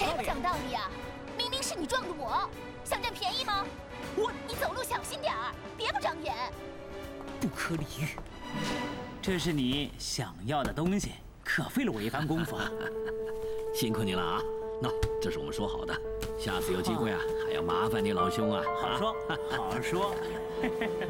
谁不讲道理啊？明明是你撞的我，想占便宜吗？你走路小心点儿，别不长眼。 不可理喻，这是你想要的东西，可费了我一番功夫啊！ 辛苦你了啊！那这是我们说好的，下次有机会啊，还要麻烦你老兄啊！ 好说，好说。